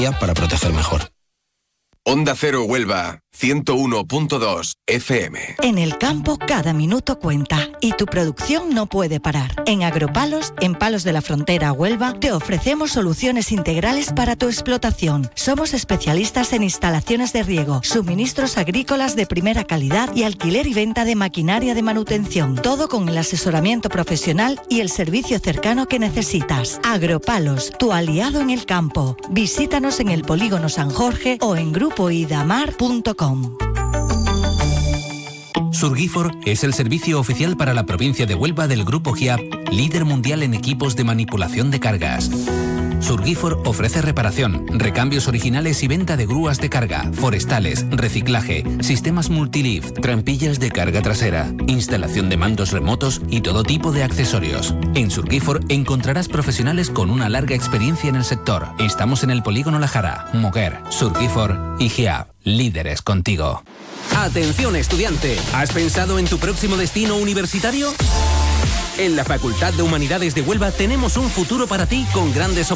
para proteger mejor. Onda Cero Huelva, 101.2 FM. En el campo cada minuto cuenta y tu producción no puede parar. En Agropalos, en Palos de la Frontera, Huelva, te ofrecemos soluciones integrales para tu explotación. Somos especialistas en instalaciones de riego, suministros agrícolas de primera calidad y alquiler y venta de maquinaria de manutención. Todo con el asesoramiento profesional y el servicio cercano que necesitas. Agropalos, tu aliado en el campo. Visítanos en el Polígono San Jorge o en grupoidamar.com. Surgifor es el servicio oficial para la provincia de Huelva del Grupo GIAP, líder mundial en equipos de manipulación de cargas. Surgifor ofrece reparación, recambios originales y venta de grúas de carga, forestales, reciclaje, sistemas multilift, trampillas de carga trasera, instalación de mandos remotos y todo tipo de accesorios. En Surgifor encontrarás profesionales con una larga experiencia en el sector. Estamos en el Polígono La Jara, Moguer, Surgifor y GIAP, líderes contigo. Atención estudiante, ¿has pensado en tu próximo destino universitario? En la Facultad de Humanidades de Huelva tenemos un futuro para ti con grandes oportunidades.